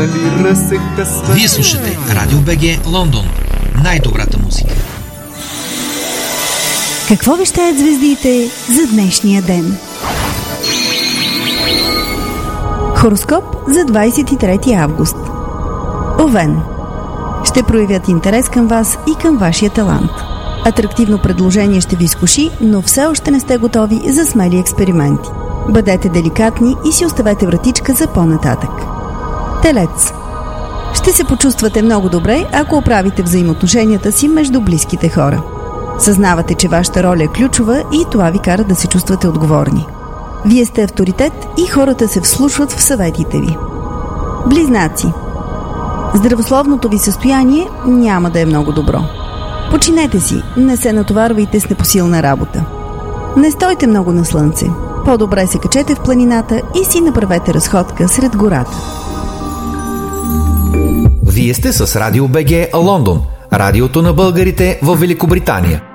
Вие слушате Радио БГ Лондон. Най-добрата музика. Какво вещаят звездите за днешния ден? Хороскоп за 23 август. Овен. Ще проявят интерес към вас и към вашия талант. Атрактивно предложение ще ви изкуши, но все още не сте готови за смели експерименти. Бъдете деликатни и си оставете вратичка за по-нататък. Телец. Ще се почувствате много добре, ако оправите взаимоотношенията си между близките хора. Съзнавате, че вашата роля е ключова и това ви кара да се чувствате отговорни. Вие сте авторитет и хората се вслушват в съветите ви. Близнаци. Здравословното ви състояние няма да е много добро. Починете си, не се натоварвайте с непосилна работа. Не стойте много на слънце. По-добре се качете в планината и си направете разходка сред гората. Вие сте с Радио БГ Лондон, радиото на българите в Великобритания.